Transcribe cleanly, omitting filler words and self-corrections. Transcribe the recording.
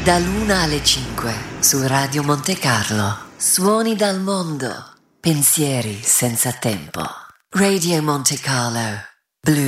dall'1 alle 5 su Radio Monte Carlo. Suoni dal mondo, pensieri senza tempo. Radio Monte Carlo.